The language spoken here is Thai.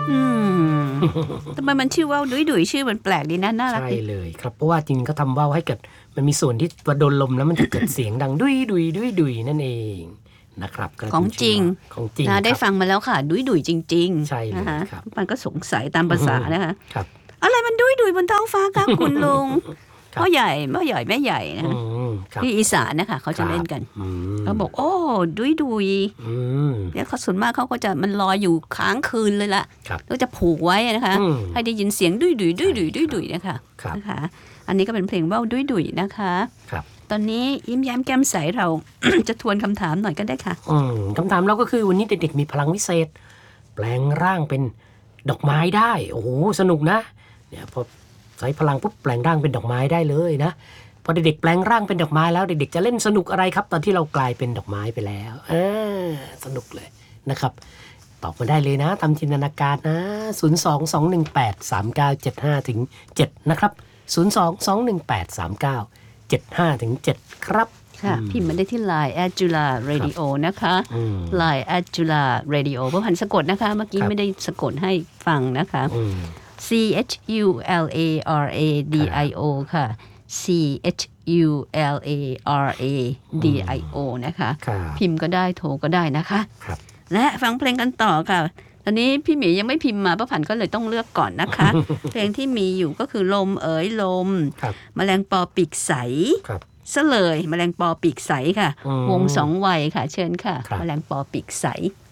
ทำไมมันชื่อว่าวดุยชื่อมันแปลกดีนะน่ารักดีใช่เลยครับเพราะว่าจริงก็ทำว่าวให้เกิดมันมีส่วนที่โดนลมแล้วมันจะเกิดเสียงดังดุยนั่นเองนะครับของจริงนะได้ฟังมาแล้วค่ะดุยจริงๆใช่เลยครับมันก็สงสัยตามภาษานะคะครับอะไรมันดุยบนท้องฟ้าครับคุณลุงพ่อใหญ่แม่ใหญ่นะที่อีสานนะคะเขาจะเล่นกันเขาบอกโอ้ดุยแล้วเขาส่วนมากเขาก็จะมันลอยอยู่ค้างคืนเลยล่ะแล้วจะผูกไว้นะคะให้ได้ยินเสียงดุยนะคะอันนี้ก็เป็นเพลงว่าวดุยนะคะตอนนี้ยิ้มแย้มแก้มใสเรา จะทวนคำถามหน่อยก็ได้ค่ะคำถามเราก็คือวันนี้เด็กๆมีพลังวิเศษแปลงร่างเป็นดอกไม้ได้โอ้โหสนุกนะเนี่ยพอใช้พลังปุ๊บแปลงร่างเป็นดอกไม้ได้เลยนะพอเด็กๆแปลงร่างเป็นดอกไม้แล้วเด็กๆจะเล่นสนุกอะไรครับตอนที่เรากลายเป็นดอกไม้ไปแล้วสนุกเลยนะครับตอบมาได้เลยนะทำจินตนาการนะ022183975ถึง7นะครับ022183975ถึง7ครับค่ะพิมพ์มาได้ที่ Line @jula_radio นะคะ Line @jula_radio เพราะพันสะกดนะคะเมื่อกี้ไม่ได้สะกดให้ฟังนะคะ CHULARADIO ค่ะ CHULARADIO นะคะพิมพ์ก็ได้โทรก็ได้นะคะและฟังเพลงกันต่อค่ะตอนนี้พี่หมียังไม่พิมพ์มาป้าผันก็เลยต้องเลือกก่อนนะคะ เพลงที่มีอยู่ก็คือลมเอ๋ยลมแมลงปอปีกใสซะเลยแมลงปอปีกใสค่ะวงสองวัยค่ะเชิญค่ะแมลงปอปีกใส